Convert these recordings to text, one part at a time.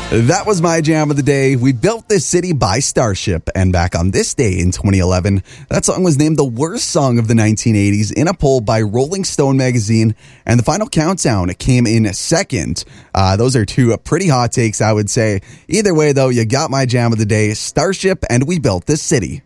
That was my jam of the day. We Built This City by Starship. And back on this day in 2011, that song was named the worst song of the 1980s in a poll by Rolling Stone magazine. And the final countdown came in second. Those are two pretty hot takes, I would say. Either way, though, you got my jam of the day, Starship and We Built This City.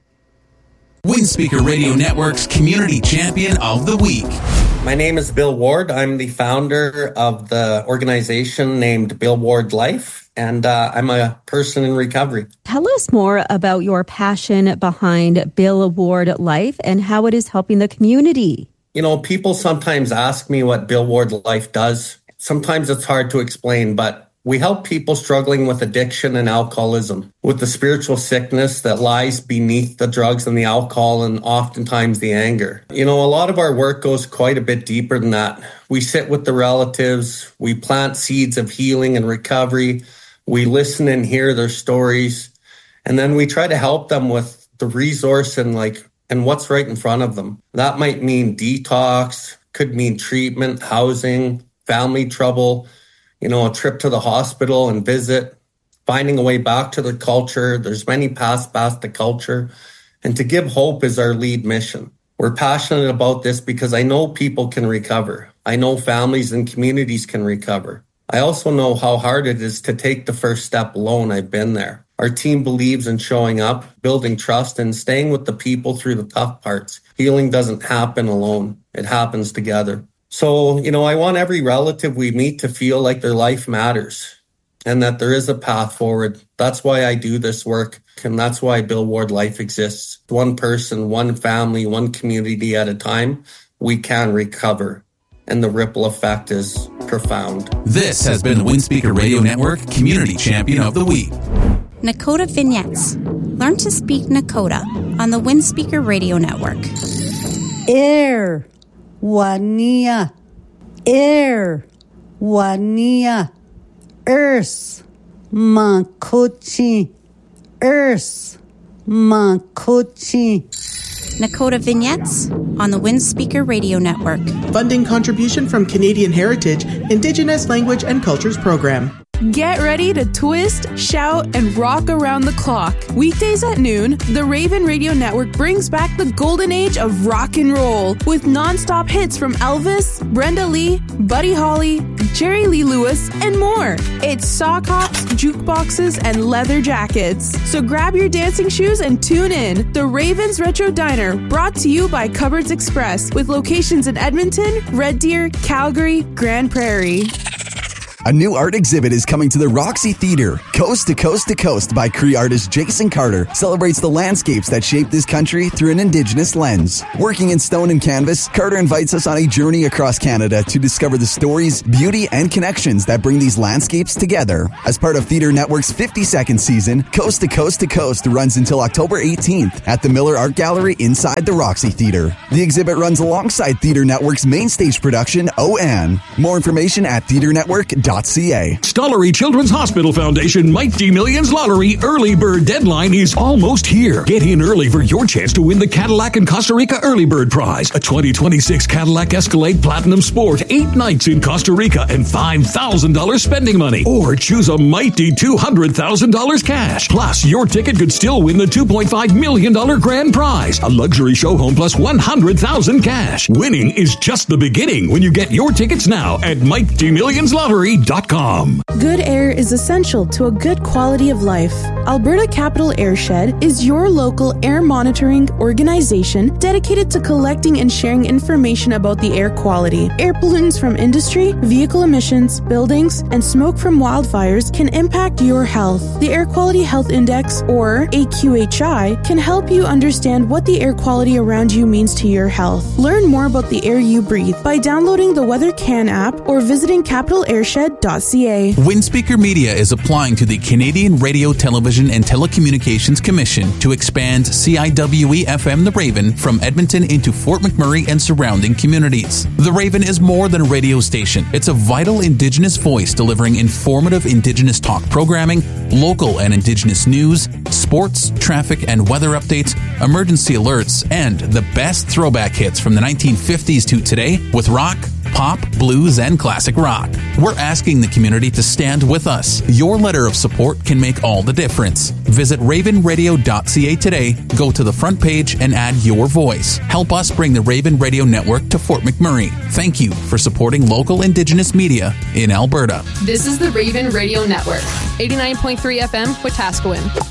Windspeaker Radio Network's Community Champion of the Week. My name is Bill Ward. I'm the founder of the organization named Bill Ward Life, and I'm a person in recovery. Tell us more about your passion behind Bill Ward Life and how it is helping the community. You know, people sometimes ask me what Bill Ward Life does. Sometimes it's hard to explain, but we help people struggling with addiction and alcoholism, with the spiritual sickness that lies beneath the drugs and the alcohol and oftentimes the anger. You know, a lot of our work goes quite a bit deeper than that. We sit with the relatives, we plant seeds of healing and recovery, we listen and hear their stories, and then we try to help them with the resource and what's right in front of them. That might mean detox, could mean treatment, housing, family trouble, you know, a trip to the hospital and visit, finding a way back to the culture. There's many paths back to culture. And to give hope is our lead mission. We're passionate about this because I know people can recover. I know families and communities can recover. I also know how hard it is to take the first step alone. I've been there. Our team believes in showing up, building trust, and staying with the people through the tough parts. Healing doesn't happen alone. It happens together. So, you know, I want every relative we meet to feel like their life matters and that there is a path forward. That's why I do this work, and that's why Bill Ward Life exists. One person, one family, one community at a time, we can recover, and the ripple effect is profound. This has been the Windspeaker Radio Network Community Champion of the Week. Nakota Vignettes. Learn to speak Nakota on the Windspeaker Radio Network. Air. Wania, air, wania, earth, mankochi, earth, mankochi. Nakota Vignettes on the Windspeaker Radio Network. Funding contribution from Canadian Heritage, Indigenous Language and Cultures Program. Get ready to twist, shout, and rock around the clock. Weekdays at noon, the Raven Radio Network brings back the golden age of rock and roll with non-stop hits from Elvis, Brenda Lee, Buddy Holly, Jerry Lee Lewis, and more. It's sock hops, jukeboxes, and leather jackets. So grab your dancing shoes and tune in. The Ravens Retro Diner, brought to you by Cupboards Express, with locations in Edmonton, Red Deer, Calgary, Grand Prairie. A new art exhibit is coming to the Roxy Theatre. Coast to Coast to Coast by Cree artist Jason Carter celebrates the landscapes that shape this country through an Indigenous lens. Working in stone and canvas, Carter invites us on a journey across Canada to discover the stories, beauty, and connections that bring these landscapes together. As part of Theatre Network's 52nd season, Coast to Coast runs until October 18th at the Miller Art Gallery inside the Roxy Theatre. The exhibit runs alongside Theatre Network's main stage production, OAN. More information at theatrenetwork.ca. Stollery Children's Hospital Foundation Mighty Millions Lottery early bird deadline is almost here. Get in early for your chance to win the Cadillac and Costa Rica early bird prize, a 2026 Cadillac Escalade Platinum Sport, 8 nights in Costa Rica, and $5,000 spending money. Or choose a mighty $200,000 cash. Plus, your ticket could still win the $2.5 million grand prize, a luxury show home plus $100,000 cash. Winning is just the beginning when you get your tickets now at MightyMillionsLottery.com. Good air is essential to a good quality of life. Alberta Capital Airshed is your local air monitoring organization dedicated to collecting and sharing information about the air quality. Air pollutants from industry, vehicle emissions, buildings, and smoke from wildfires can impact your health. The Air Quality Health Index, or AQHI, can help you understand what the air quality around you means to your health. Learn more about the air you breathe by downloading the Weather Can app or visiting capitalairshed.ca. Windspeaker Media is applying to the Canadian Radio, Television and Telecommunications Commission to expand CIWE-FM The Raven from Edmonton into Fort McMurray and surrounding communities. The Raven is more than a radio station. It's a vital Indigenous voice delivering informative Indigenous talk programming, local and Indigenous news, sports, traffic and weather updates, emergency alerts, and the best throwback hits from the 1950s to today with rock, pop, blues, and classic rock. We're asking the community to stand with us. Your letter of support can make all the difference. Visit ravenradio.ca today, go to the front page, and add your voice. Help us bring the Raven Radio Network to Fort McMurray. Thank you for supporting local Indigenous media in Alberta. This is the Raven Radio Network, 89.3 FM, Wetaskiwin.